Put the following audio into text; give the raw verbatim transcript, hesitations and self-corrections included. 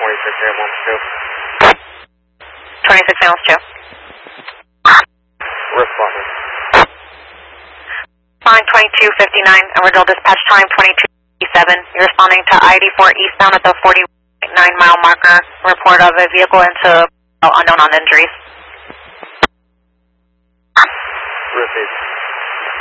twenty-six ambulance two. twenty-six ambulance two. Responding. Flying twenty-two fifty-nine, original dispatch time twenty-two fifty-seven. You're responding to I eighty-four eastbound at the forty-nine mile marker. Report of a vehicle into oh, unknown on injuries. Repeat.